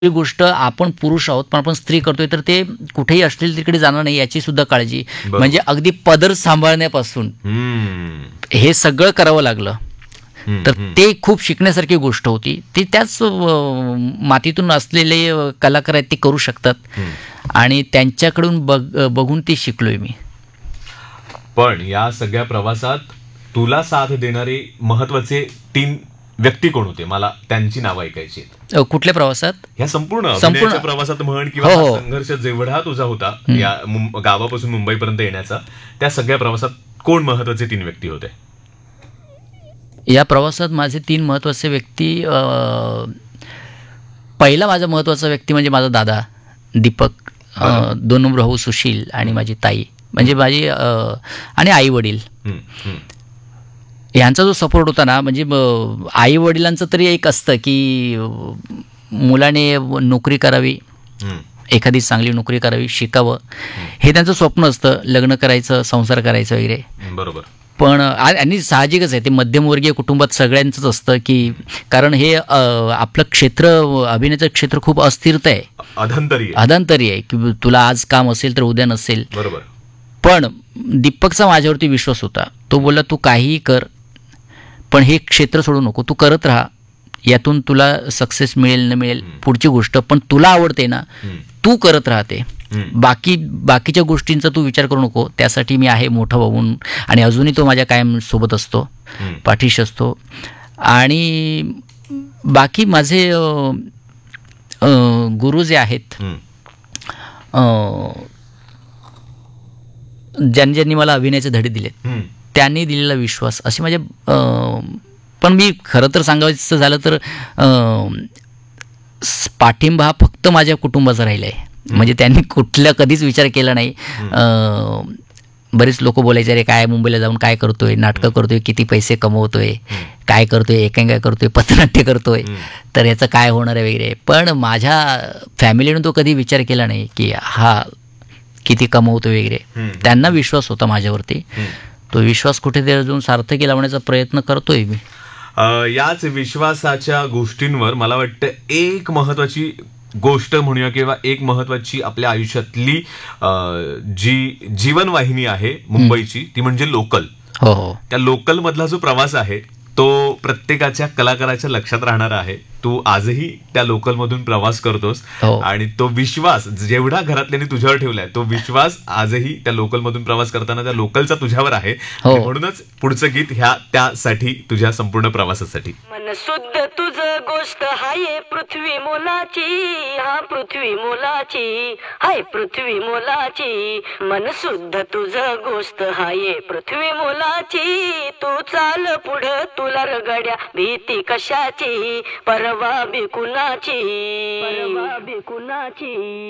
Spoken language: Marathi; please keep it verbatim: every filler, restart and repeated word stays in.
ही गोष्ट आपण पुरुष आहोत पण आपण स्त्री करतोय तर ते कुठेही अश्लील तिकडे जाणार नाही याची सुद्धा काळजी. म्हणजे अगदी पदर सांभाळण्यापासून हे सगळं करावं लागलं. तर ते खूप शिकण्यासारखी गोष्ट होती. ती त्याच मातीतून असलेले कलाकार आहेत ते करू शकतात आणि त्यांच्याकडून बघ बघून ते शिकलोय मी. पण या सगळ्या प्रवासात तुला साथ देणारे महत्वाचे तीन व्यक्ती कोण होते? मला त्यांची नावं ऐकायची. कुठल्या प्रवासात? या संपूर्ण संपूर्ण प्रवासात म्हण किंवा हो, हो. संघर्ष जेवढा तुझा होता या गावापासून मुंबईपर्यंत येण्याचा, त्या सगळ्या प्रवासात कोण महत्वाचे तीन व्यक्ती होते? या प्रवासात माझे तीन महत्वाचे व्यक्ती, पहिला माझा महत्वाचा व्यक्ती म्हणजे माझा दादा दीपक, दोन नंबर भाऊ सुशील आणि माझी ताई म्हणजे माझी आणि आई वडील. यांचा जो सपोर्ट होता ना, म्हणजे आई वडिलांचं तरी एक असतं की मुलाने नोकरी करावी, एखादी चांगली नोकरी करावी, शिकावं, हे त्यांचं स्वप्न असतं. लग्न करायचं, संसार करायचं वगैरे. बरोबर. पण आणि साहजिकच आहे ते मध्यमवर्गीय कुटुंबात सगळ्यांचंच असतं की कारण हे आपलं क्षेत्र, अभिनयाचं क्षेत्र खूप अस्थिरता आहे, अधांतरी अधांतरी आहे की तुला आज काम असेल तर उद्या नसेल. बरोबर. पण दीपकचा माझ्यावरती विश्वास होता. तो बोलला तू काहीही कर पण हे क्षेत्र सोडू नको, तू करत राहा, यातून तुला सक्सेस मिळेल न मिळेल पुढची गोष्ट, पण तुला आवडते ना तू करत राहते, बाकी बाकीच्या गोष्टींचा तू विचार करू नको, त्यासाठी मी आहे मोठा भाऊन आणि अजूनही तो माझ्या कायम सोबत असतो, पाठीशी असतो. आणि बाकी माझे गुरु जे आहेत, ज्यांनी ज्यांनी मला अभिनयाचे धडे दिलेत, त्यांनी दिलेला विश्वास असे माझे. पण मी खरं तर सांगायचं झालं तर पाठिंबा हा फक्त माझ्या कुटुंबाचा राहिला आहे. म्हणजे त्यांनी कुठला कधीच विचार केला नाही. बरेच लोक बोलायचे अरे काय मुंबईला जाऊन काय करतोय, नाटकं करतोय, किती पैसे कमवतोय, काय करतोय, एकांगा करतोय, पथनाट्य करतोय, तर याचं काय होणार आहे वगैरे. पण माझ्या फॅमिलीने तो कधी विचार केला नाही की हा किती कमवतोय वगैरे. त्यांना विश्वास होता माझ्यावरती. तो विश्वास कुठेतरी अजून सार्थकी लावण्याचा प्रयत्न करतोय मी. याच विश्वासाच्या गोष्टींवर मला वाटतं एक महत्वाची गोष्ट म्हणूया किंवा एक महत्वाची आपल्या आयुष्यातली जी जीवनवाहिनी आहे मुंबईची, ती म्हणजे लोकल. हो हो. त्या लोकल मधला जो प्रवास आहे तो प्रत्येकाच्या कलाकाराच्या लक्षात राहणार आहे. तू आजही त्या लोकल मधून प्रवास करतोस आणि तो विश्वास जेवढा घरातल्यानी तुझ्यावर ठेवलाय, तो विश्वास आजही त्या लोकल मधून प्रवास करताना त्या लोकलचा तुझ्यावर आहे. म्हणूनच पुढचं गीत ह्या त्यासाठी तुझ्या संपूर्ण प्रवासासाठी. मन शुद्ध तुझ गोष्ट हाय पृथ्वी मोलाची, हा पृथ्वी मोलाची, हाय पृथ्वी मोलाची. मन शुद्ध तुझ गोष्ट हाय पृथ्वी मोलाची. तू चाल पुढं तुला रगड्या भीती कशाची, परवा बी कुणाची, परवा बी कुणाची.